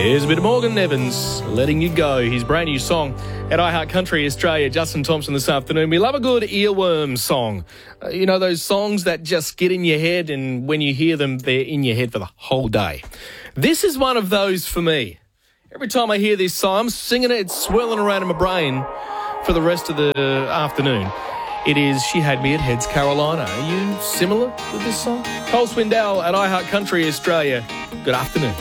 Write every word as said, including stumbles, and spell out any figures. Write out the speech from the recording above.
Here's a bit of Morgan Evans, Letting You Go, his brand new song at iHeart Country Australia. Justin Thompson this afternoon. We love a good earworm song. Uh, you know, those songs that just get in your head, and when you hear them, they're in your head for the whole day. This is one of those for me. Every time I hear this song, I'm singing it, it's swirling around in my brain for the rest of the afternoon. It is She Had Me at Heads, Carolina. Are you similar with this song? Cole Swindell at iHeart Country Australia. Good afternoon.